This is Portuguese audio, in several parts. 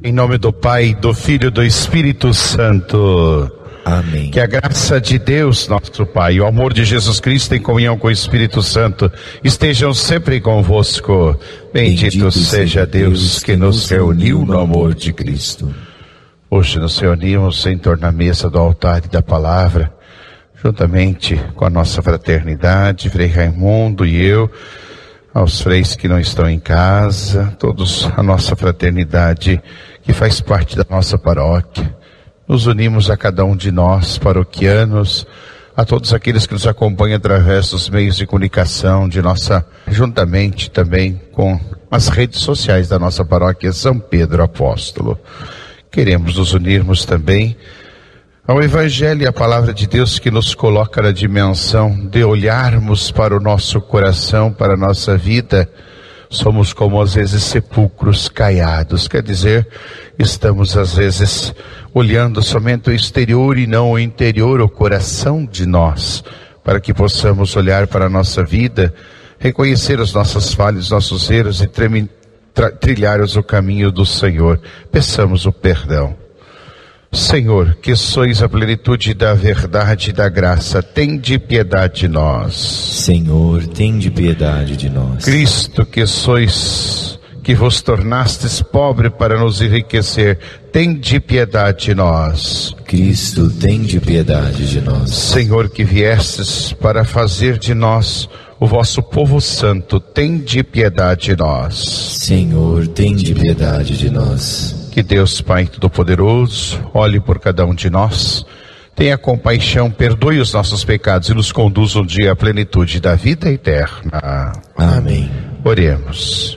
Em nome do Pai, do Filho e do Espírito Santo. Amém. Que a graça de Deus, nosso Pai, e o amor de Jesus Cristo em comunhão com o Espírito Santo estejam sempre convosco. Bendito seja Deus que nos reuniu no amor de Cristo. Hoje nos reunimos em torno da mesa do altar e da palavra, juntamente com a nossa fraternidade, Frei Raimundo e eu, aos freis que não estão em casa, todos a nossa fraternidade que faz parte da nossa paróquia. Nos unimos a cada um de nós, paroquianos, a todos aqueles que nos acompanham através dos meios de comunicação juntamente também com as redes sociais da nossa paróquia São Pedro Apóstolo. Queremos nos unirmos também ao Evangelho e à Palavra de Deus que nos coloca na dimensão de olharmos para o nosso coração, para a nossa vida. Somos como às vezes sepulcros caiados, quer dizer, estamos às vezes olhando somente o exterior e não o interior, o coração de nós, para que possamos olhar para a nossa vida, reconhecer as nossas falhas, nossos erros e trilharmos o caminho do Senhor. Peçamos o perdão. Senhor, que sois a plenitude da verdade e da graça, tende piedade de nós. Senhor, tende piedade de nós. Cristo, que vos tornastes pobre para nos enriquecer, tende piedade de nós. Cristo, tende piedade de nós. Senhor, que viestes para fazer de nós o vosso povo santo, tende piedade de nós. Senhor, tende piedade de nós. Que Deus Pai Todo-Poderoso olhe por cada um de nós, tenha compaixão, perdoe os nossos pecados e nos conduza um dia à plenitude da vida eterna. Amém. Oremos.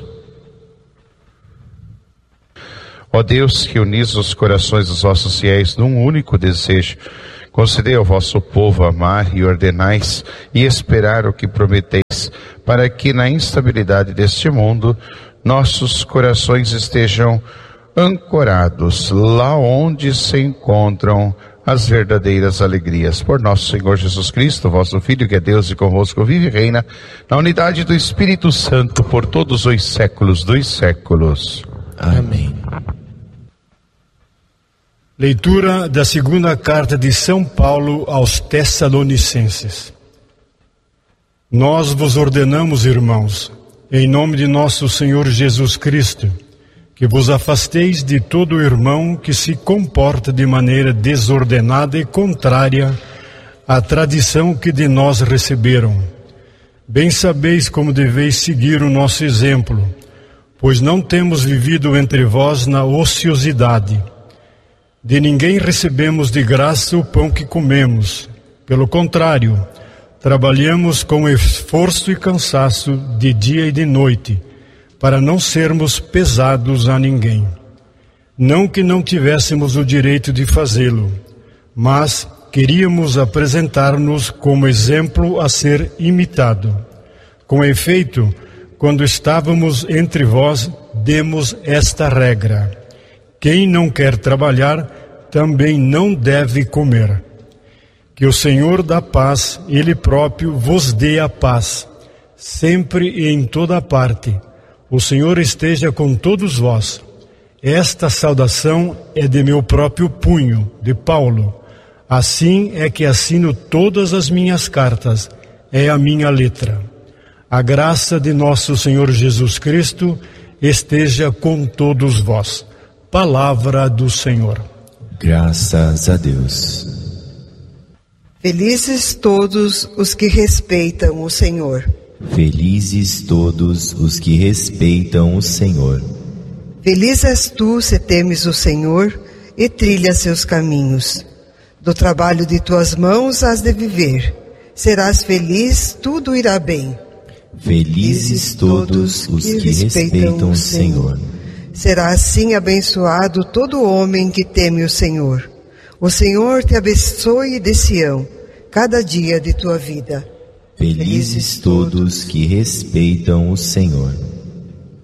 Ó Deus, que unis os corações dos vossos fiéis num único desejo, concedei ao vosso povo amar e ordenais e esperar o que prometeis, para que na instabilidade deste mundo nossos corações estejam ancorados lá onde se encontram as verdadeiras alegrias. Por nosso Senhor Jesus Cristo, vosso Filho, que é Deus e convosco vive e reina, na unidade do Espírito Santo, por todos os séculos dos séculos. Amém. Leitura da segunda carta de São Paulo aos Tessalonicenses. Nós vos ordenamos, irmãos, em nome de nosso Senhor Jesus Cristo, que vos afasteis de todo irmão que se comporta de maneira desordenada e contrária à tradição que de nós receberam. Bem sabeis como deveis seguir o nosso exemplo, pois não temos vivido entre vós na ociosidade. De ninguém recebemos de graça o pão que comemos. Pelo contrário, trabalhamos com esforço e cansaço de dia e de noite, para não sermos pesados a ninguém. Não que não tivéssemos o direito de fazê-lo, mas queríamos apresentar-nos como exemplo a ser imitado. Com efeito, quando estávamos entre vós, demos esta regra: quem não quer trabalhar, também não deve comer. Que o Senhor da paz, Ele próprio, vos dê a paz, sempre e em toda parte. O Senhor esteja com todos vós. Esta saudação é de meu próprio punho, de Paulo. Assim é que assino todas as minhas cartas, é a minha letra. A graça de nosso Senhor Jesus Cristo esteja com todos vós. Palavra do Senhor. Graças a Deus. Felizes todos os que respeitam o Senhor. Felizes todos os que respeitam o Senhor. Feliz és tu se temes o Senhor e trilhas seus caminhos. Do trabalho de tuas mãos has de viver. Serás feliz, tudo irá bem. Felizes todos os que respeitam o Senhor. Será assim abençoado todo homem que teme o Senhor. O Senhor te abençoe de Sião, cada dia de tua vida. Felizes todos que respeitam o Senhor.